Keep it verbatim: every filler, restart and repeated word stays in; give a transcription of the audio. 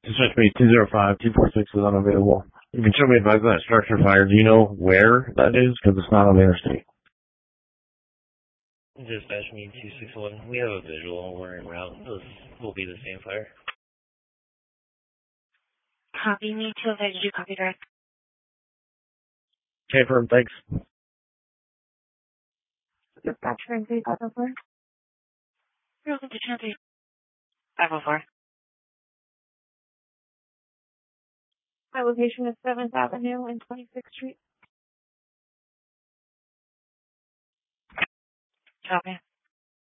Dispatch me two zero five, two four six is unavailable. You can show me advice on that structure fire. Do you know where that is? Because it's not on the interstate. Dispatch me two six one. We have a visual. We're en route. This will be the same fire. Copy me to a did you copy direct? Okay, firm, thanks. Dispatch from three five oh four. You're welcome to Channel five oh four. My location is seventh Avenue and twenty-sixth Street. Copy.